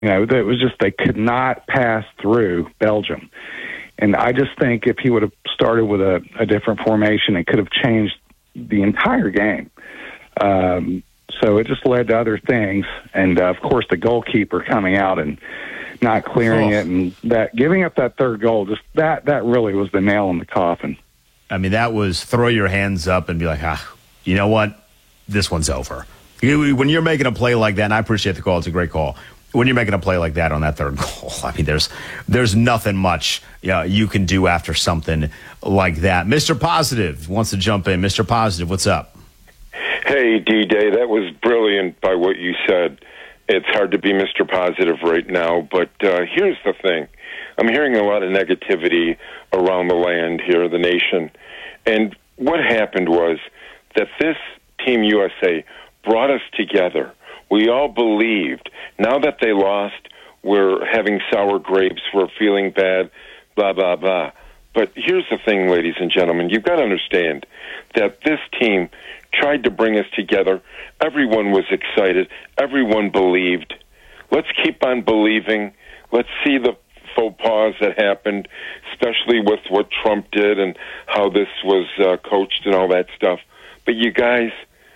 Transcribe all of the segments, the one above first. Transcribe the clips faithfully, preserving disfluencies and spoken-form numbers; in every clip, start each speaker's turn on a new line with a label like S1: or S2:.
S1: You know, it was just they could not pass through Belgium. And I just think if he would have started with a, a different formation, it could have changed the entire game. Um, so it just led to other things. And, uh, of course, the goalkeeper coming out and not clearing oh. it, and that giving up that third goal, just that that really was the nail in the coffin.
S2: I mean, that was throw your hands up and be like, ah, you know what? This one's over. You, when you're making a play like that, and I appreciate the call, it's a great call. When you're making a play like that on that third goal, I mean, there's there's nothing much you know, you can do after something like that. Mister Positive wants to jump in. Mister Positive, what's up?
S3: Hey, D-Day, that was brilliant by what you said. It's hard to be Mister Positive right now, but uh, here's the thing. I'm hearing a lot of negativity around the land here, the nation. And what happened was that this Team U S A brought us together. We all believed. Now that they lost, we're having sour grapes, we're feeling bad, blah, blah, blah. But here's the thing, ladies and gentlemen. You've got to understand that this team tried to bring us together. Everyone was excited. Everyone believed. Let's keep on believing. Let's see the faux pas that happened, especially with what Trump did and how this was uh, coached and all that stuff. But you guys,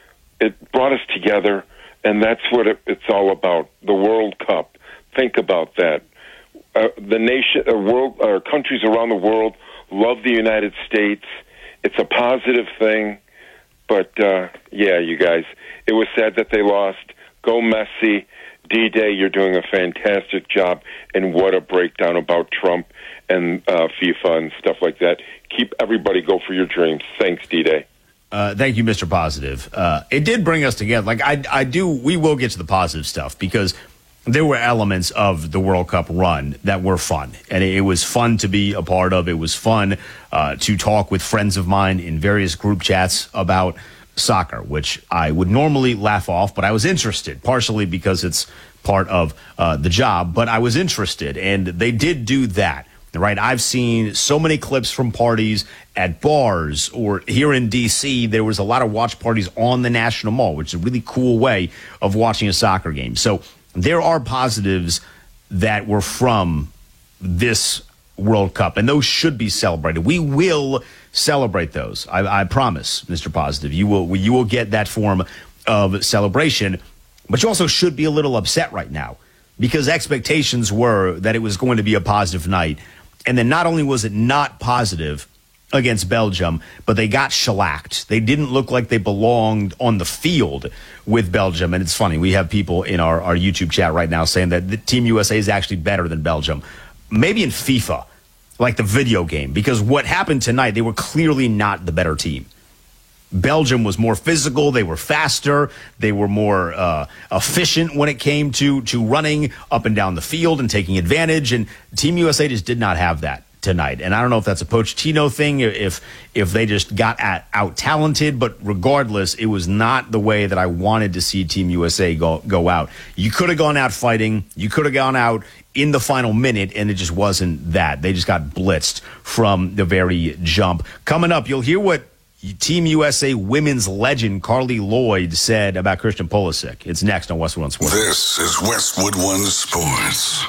S3: it brought us together, and that's what it, it's all about, the World Cup. Think about that. Uh, the nation, uh, world, uh, countries around the world love the United States. It's a positive thing. But, uh, yeah, you guys, it was sad that they lost. Go Messi. D-Day, you're doing a fantastic job. And what a breakdown about Trump and uh, FIFA and stuff like that. Keep everybody go for your dreams. Thanks, D-Day.
S2: Uh, thank you, Mister Positive. Uh, it did bring us together. Like, I, I do, we will get to the positive stuff because there were elements of the World Cup run that were fun. And it, it was fun to be a part of. It was fun uh, to talk with friends of mine in various group chats about soccer, which I would normally laugh off, but I was interested, partially because it's part of uh, the job, but I was interested, and they did do that, right? I've seen so many clips from parties at bars, or here in D C, there was a lot of watch parties on the National Mall, which is a really cool way of watching a soccer game. So there are positives that were from this World Cup, and those should be celebrated. We will celebrate those. I, I promise, Mister Positive. You will you will get that form of celebration, but you also should be a little upset right now because expectations were that it was going to be a positive night, and then not only was it not positive against Belgium, but they got shellacked. They didn't look like they belonged on the field with Belgium, and it's funny. We have people in our, our YouTube chat right now saying that the Team U S A is actually better than Belgium. Maybe in FIFA, like the video game, because what happened tonight, they were clearly not the better team. Belgium was more physical. They were faster. They were more uh, efficient when it came to, to running up and down the field and taking advantage. And Team U S A just did not have that tonight. And I don't know if that's a Pochettino thing, if if they just got at, out-talented. But regardless, it was not the way that I wanted to see Team U S A go, go out. You could have gone out fighting. You could have gone out in the final minute, and it just wasn't that. They just got blitzed from the very jump. Coming up, you'll hear what Team U S A women's legend Carly Lloyd said about Christian Pulisic. It's next on Westwood One Sports.
S4: This is Westwood One Sports.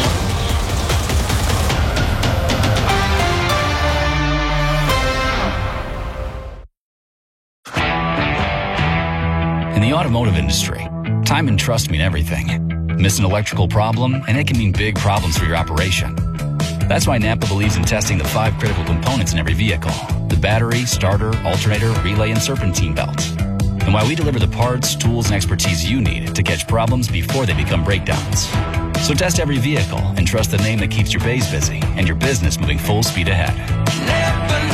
S5: In the automotive industry, time and trust mean everything. Miss an electrical problem, and it can mean big problems for your operation. That's why Napa believes in testing the five critical components in every vehicle: the battery, starter, alternator, relay, and serpentine belt. And why we deliver the parts, tools, and expertise you need to catch problems before they become breakdowns. So test every vehicle and trust the name that keeps your bays busy and your business moving full speed ahead.
S4: Never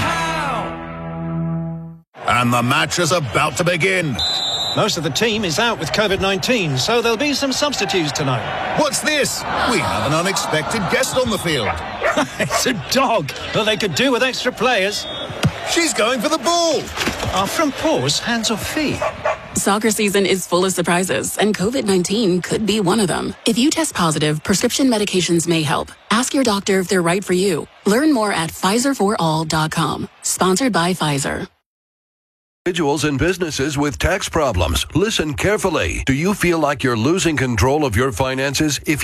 S4: know how. And the match is about to begin.
S6: Most of the team is out with COVID nineteen, so there'll be some substitutes tonight.
S4: What's this? We have an unexpected guest on the field.
S6: It's a dog. Well, they could do with extra players.
S4: She's going for the ball.
S6: Are front paws hands or feet?
S7: Soccer season is full of surprises, and COVID nineteen could be one of them. If you test positive, prescription medications may help. Ask your doctor if they're right for you. Learn more at Pfizer for all dot com. Sponsored by Pfizer.
S8: Individuals and businesses with tax problems. Listen carefully. Do you feel like you're losing control of your finances? If